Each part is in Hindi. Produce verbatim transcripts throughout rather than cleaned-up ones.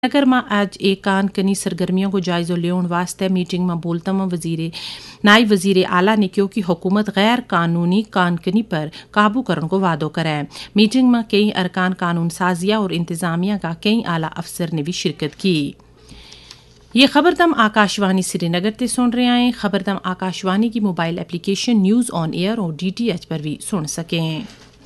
नगर में आज एक कानकनी सरगर्मियों को जायजो लेने वास्ते मीटिंग में बोलता में वजीरे नायब वजीर आला ने क्यों कि हुकूमत गैर कानूनी कानकनी पर काबू करने को वादो कराए। मीटिंग में कई अरकान कानून साजिया और इंतजामिया का कई आला अफसर ने भी शिरकत की। ये खबर तम आकाशवाणी श्रीनगर से सुन रहे हैं। खबर तम आकाशवाणी की mobile application news on air और डी टी एच पर भी सुन सकें।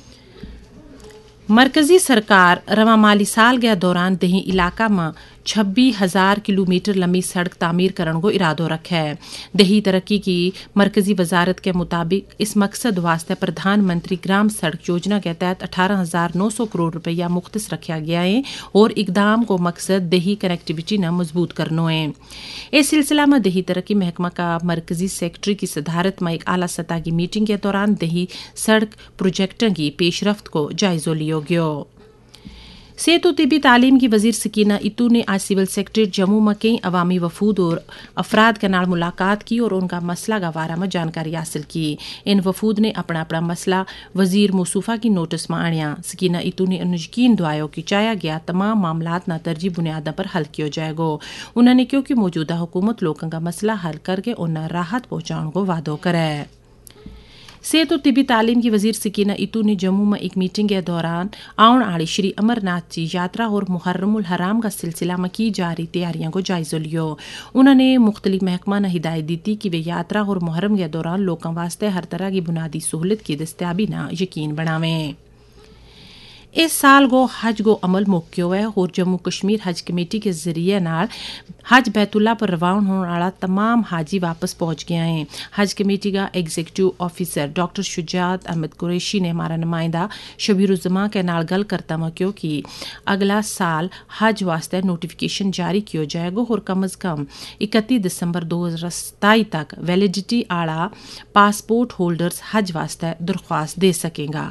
मरकजी सरकार रवा माली साल के दौरान दही इलाका में छब्बीस हजार किलोमीटर लंबी सड़क तामीर करने को इरादो रखा है। दही तरक्की की मरकजी वजारत के मुताबिक इस मकसद वास्ते प्रधानमंत्री ग्राम सड़क योजना के तहत अठारह हजार नौ सौ करोड़ रुपया मुख्तस रखा गया है और इकदाम को मकसद दही कनेक्टिविटी न मजबूत करना है। इस सिलसिला में दही तरक्की महकमा का मरकजी सेक्रेटरी की सदारत में एक आला सतह की मीटिंग के दौरान दही सड़क प्रोजेक्टों की पेशरफ्त को जायजो लिया गया। सेहत और तिबी तालीम की वजीर सकीना इतू ने आज सिविल सेक्रेटरी जम्मू में कई अवामी वफूद और अफराद के नाल मुलाकात की और उनका मसला के बारे में जानकारी हासिल की। इन वफूद ने अपना अपना मसला वजीर मुसूफा की नोटिस में आनिया। सकीना इतू ने यकीन दुआयो कि चाया गया तमाम मामलात न तरजीह बुनियादा पर हल किया जाएगा। उन्होंने क्यों कि मौजूदा हुकूमत लोगों का मसला हल करके उन्हें राहत पहुंचाने को वादो करे। सेहत और तिबी तालीम की वजीर सकीना इतू ने जम्मू में एक मीटिंग के दौरान आउन आड़ी श्री अमरनाथ जी यात्रा और मुहर्रमुल हराम का सिलसिला में की जा रही तैयारियों को जायजा लियो। उन्होंने मुख्तलिफ महकमा ने हिदायत दी थी कि वे यात्रा और मुहर्रम के दौरान लोगों वास्ते हर तरह की बुनियादी सहूलत की दस्तियाबी न यकीन बनावें। इस साल गो हज गो अमल मुक्यो है और जम्मू कश्मीर हज कमेटी के जरिए नाल हज बैतुल्ला पर रवाना होने वाला तमाम हाजी वापस पहुंच गए हैं। हज कमेटी का executive officer doctor Shujaat Ahmad Qureshi ने हमारा नुमाइंदा शबीरुज़्ज़मा के नाल गल करता हुआ क्यों कि अगला साल हज वास्ते नोटिफिकेशन जारी किया जाएगा और कम अज कम इकतीस दिसंबर दो हजार सताईस तक वैलिडिटी आला पासपोर्ट होल्डर्स हज वास्ते दरख्वास्त दे सकेंगा।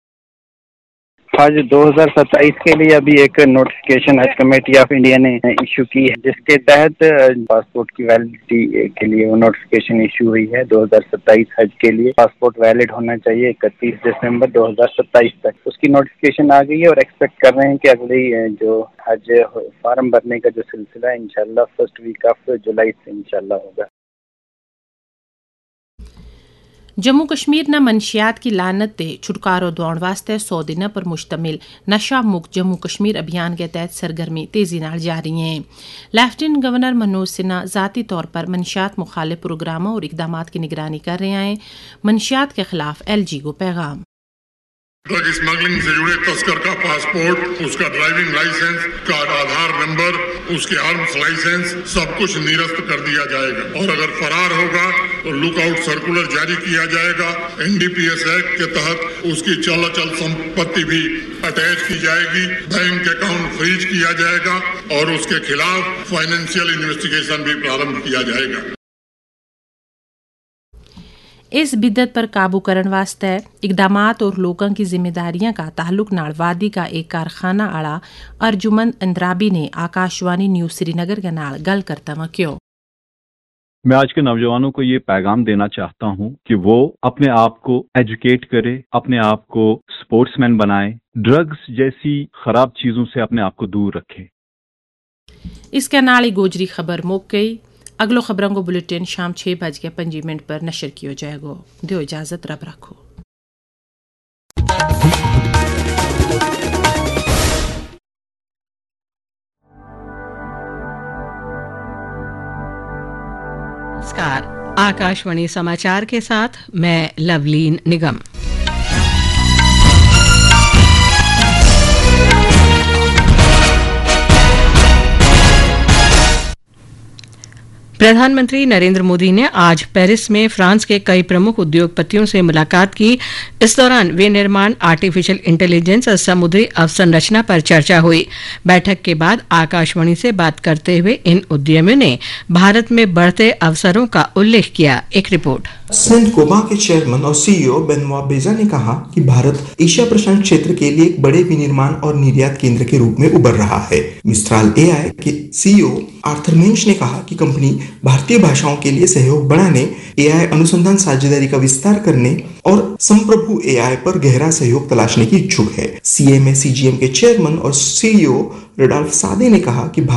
हज दो हज़ार सत्ताईस के लिए अभी एक नोटिफिकेशन हज कमेटी ऑफ इंडिया ने इशू की है, जिसके तहत पासपोर्ट की वैलिडिटी के लिए वो नोटिफिकेशन इशू हुई है। दो हज़ार सत्ताईस हज के लिए पासपोर्ट वैलिड होना चाहिए इकतीस दिसंबर दो हज़ार सत्ताईस तक। उसकी नोटिफिकेशन आ गई है और एक्सपेक्ट कर रहे हैं कि अगली जो हज फॉर्म भरने का जो सिलसिला है इंशाल्लाह फर्स्ट वीक ऑफ जुलाई से इंशाल्लाह होगा। जम्मू कश्मीर न मनशियात की लानत ते छुटकारो दौड़ वास्ते सौ दिन पर मुश्तमिल नशा मुक्त जम्मू कश्मीर अभियान के तहत सरगर्मी तेजी नाल जारी है। लेफ्टिनेंट गवर्नर मनोज सिन्हा जाती तौर पर मनशियात मुखालिफ प्रोग्रामों और इकदाम की निगरानी कर रहे हैं। मनशियात के खिलाफ एल जी को पैगाम। ड्रग स्मगलिंग से जुड़े तस्कर का पासपोर्ट, उसका ड्राइविंग लाइसेंस का आधार नंबर, उसके आर्म्स लाइसेंस सब कुछ निरस्त कर दिया जाएगा और अगर फरार होगा तो लुकआउट सर्कुलर जारी किया जाएगा। N D P S act के तहत उसकी चल अचल संपत्ति भी अटैच की जाएगी, बैंक अकाउंट फ्रीज किया जाएगा और उसके खिलाफ फाइनेंशियल इन्वेस्टिगेशन भी प्रारंभ किया जाएगा। इस बिद्दत पर काबू करने वास्ते इकदामात और लोगों की जिम्मेदारियां का ताल्लुक नाल वादी का एक कारखाना आड़ा अर्जुमन इंद्राबी ने आकाशवाणी न्यूज श्रीनगर के नाल गल करता हुआ क्यों। मैं आज के नौजवानों को ये पैगाम देना चाहता हूँ कि वो अपने आप को एजुकेट करे, अपने आप को स्पोर्ट्समैन बनाए, ड्रग्स जैसी खराब चीजों से अपने आप को दूर रखे। इसके नाल ही गोजरी खबर मुक गई। अगलो खबरों को बुलेटिन शाम छह बज के पंजी मिनट पर नशर किया जाएगा। दो इजाजत, रब रखो। नमस्कार, आकाशवाणी समाचार के साथ मैं लवलीन निगम। प्रधानमंत्री नरेंद्र मोदी ने आज पेरिस में फ्रांस के कई प्रमुख उद्योगपतियों से मुलाकात की। इस दौरान विनिर्माण, आर्टिफिशियल इंटेलिजेंस और समुद्री अवसंरचना पर चर्चा हुई। बैठक के बाद आकाशवाणी से बात करते हुए इन उद्यमियों ने भारत में बढ़ते अवसरों का उल्लेख किया। एक रिपोर्ट। सेंट गोबां के चेयरमैन और सीईओ बेनवा बेजा ने कहा कि भारत एशिया प्रशांत क्षेत्र के लिए एक बड़े विनिर्माण और निर्यात केंद्र के रूप में उभर रहा है। मिस्ट्राल एआई के सीईओ आर्थर मिंच ने कहा कि कंपनी भारतीय भाषाओं के लिए सहयोग बढ़ाने, एआई अनुसंधान साझेदारी का विस्तार करने और संप्रभु एआई पर गहरा सहयोग तलाशने की इच्छुक है। सीएमए सीजीएम के चेयरमैन और सीईओ रडोल्फ सादे ने कहा कि